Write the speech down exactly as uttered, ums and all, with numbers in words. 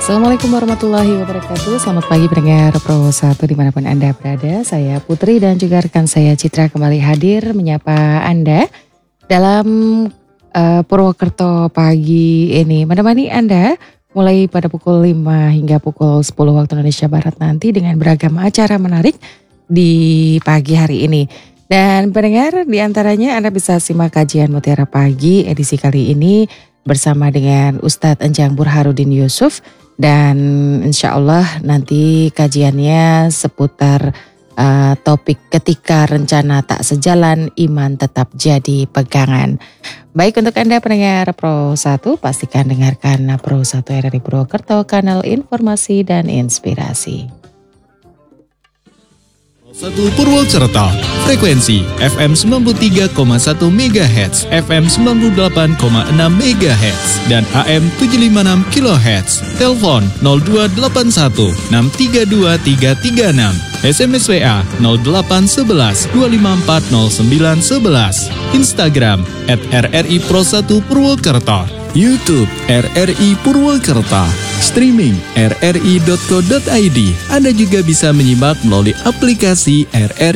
Assalamualaikum warahmatullahi wabarakatuh. Selamat pagi pendengar Pro satu dimanapun Anda berada. Saya Putri dan juga rekan saya Citra kembali hadir menyapa Anda dalam uh, Purwokerto pagi ini. Menemani Anda mulai pada pukul lima hingga pukul sepuluh waktu Indonesia Barat nanti dengan beragam acara menarik di pagi hari ini. Dan pendengar, diantaranya Anda bisa simak kajian Mutiara Pagi edisi kali ini bersama dengan Ustadz Enjang Burhanuddin Yusuf. Dan insya Allah nanti kajiannya seputar uh, topik ketika rencana tak sejalan, iman tetap jadi pegangan. Baik, untuk Anda pendengar Pro satu, pastikan dengarkan Pro satu R R I Purwokerto, kanal informasi dan inspirasi. satu Purwokerto, frekuensi F M sembilan puluh tiga koma satu megahertz, F M sembilan puluh delapan koma enam megahertz, dan A M tujuh lima enam kilohertz. Telepon nol dua delapan satu enam tiga dua tiga tiga enam, S M S W A nol delapan satu satu dua lima empat nol sembilan satu satu, Instagram at R R I Pro satu Purwokerto, YouTube R R I Purwokerto, streaming r r i dot co dot i d. Anda juga bisa menyimak melalui aplikasi R R